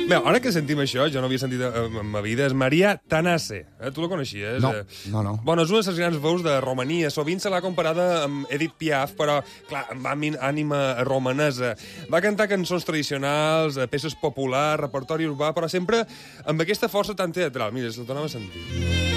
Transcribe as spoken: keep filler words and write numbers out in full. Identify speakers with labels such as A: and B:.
A: Bé, ara que sentim això, jo no havia sentit en ma vida, és Maria Tanase. Eh? Tu la coneixies?
B: No, no, no.
A: Bueno, és una de les grans veus de Romania. Sovint se l'ha comparada amb Edith Piaf, però, clar, amb ànima romanesa. Va cantar cançons tradicionals, peces populars, repertori urbà, però sempre amb aquesta força tan teatral. Mira, se'l tornava a sentir.